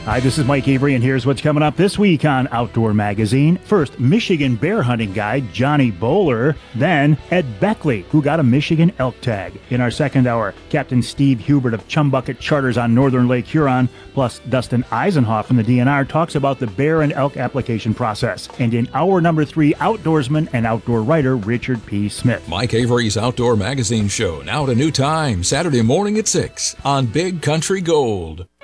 Hi, this is Mike Avery, and here's what's coming up this week on Outdoor Magazine. First, Michigan bear hunting guide Johnny Bowler. Then, Ed Beckley, who got a Michigan elk tag. In our second hour, Captain Steve Hubert of Chumbucket Charters on Northern Lake Huron, plus Dustin Eisenhoff from the DNR talks about the bear and elk application process. And in hour number 3, outdoorsman and outdoor writer Richard P. Smith. Mike Avery's Outdoor Magazine show, now at a new time, Saturday morning at 6 on Big Country Gold.